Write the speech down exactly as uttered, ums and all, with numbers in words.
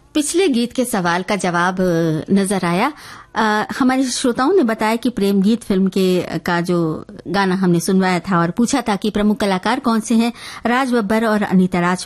पिछले गीत के सवाल का जवाब अ, नजर आया। आ, हमारे श्रोताओं ने बताया कि प्रेम गीत फिल्म के का जो गाना हमने सुनवाया था और पूछा था कि प्रमुख कलाकार कौन से हैं, राज बब्बर और अनीता राज